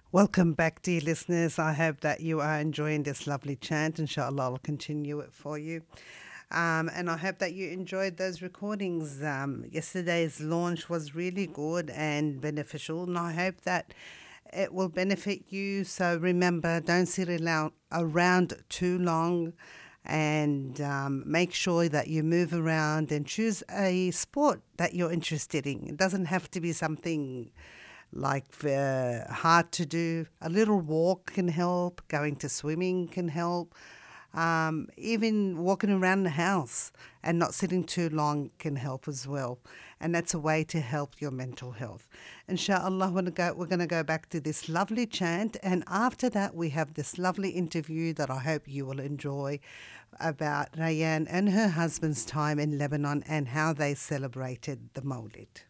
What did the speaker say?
Welcome back, dear listeners. I hope that you are enjoying this lovely chant. Inshallah, I'll continue it for you. And I hope that you enjoyed those recordings. Yesterday's launch was really good and beneficial, and I hope that it will benefit you. So remember, don't sit around too long, and make sure that you move around and choose a sport that you're interested in. It doesn't have to be something like hard to do. A little walk can help, going to swimming can help. Even walking around the house and not sitting too long can help as well. And that's a way to help your mental health. Inshallah, we're going to go back to this lovely chant. And after that, we have this lovely interview that I hope you will enjoy about Rayan and her husband's time in Lebanon and how they celebrated the Mawlid.